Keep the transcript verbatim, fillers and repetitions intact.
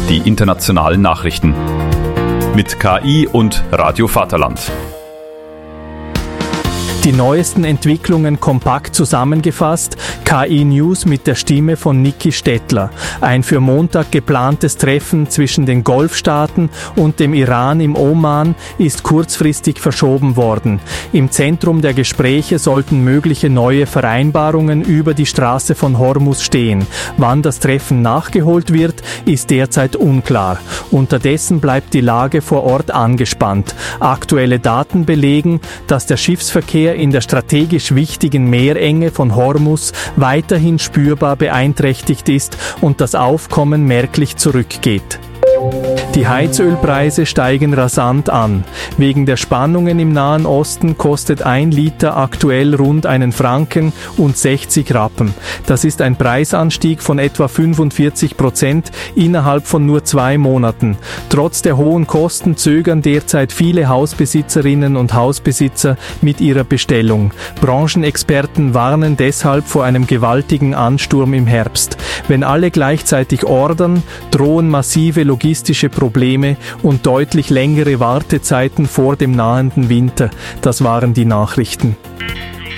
die internationalen Nachrichten. Mit K I und Radio Vaterland. Die neuesten Entwicklungen kompakt zusammengefasst, K I-News mit der Stimme von Niki Stettler. Ein für Montag geplantes Treffen zwischen den Golfstaaten und dem Iran im Oman ist kurzfristig verschoben worden. Im Zentrum der Gespräche sollten mögliche neue Vereinbarungen über die Straße von Hormuz stehen. Wann das Treffen nachgeholt wird, ist derzeit unklar. Unterdessen bleibt die Lage vor Ort angespannt. Aktuelle Daten belegen, dass der Schiffsverkehr in der strategisch wichtigen Meerenge von Hormuz weiterhin spürbar beeinträchtigt ist und das Aufkommen merklich zurückgeht. Die Heizölpreise steigen rasant an. Wegen der Spannungen im Nahen Osten kostet ein Liter aktuell rund einen Franken und sechzig Rappen. Das ist ein Preisanstieg von etwa fünfundvierzig Prozent innerhalb von nur zwei Monaten. Trotz der hohen Kosten zögern derzeit viele Hausbesitzerinnen und Hausbesitzer mit ihrer Bestellung. Branchenexperten warnen deshalb vor einem gewaltigen Ansturm im Herbst. Wenn alle gleichzeitig ordern, drohen massive logistische Probleme und deutlich längere Wartezeiten vor dem nahenden Winter. Das waren die Nachrichten.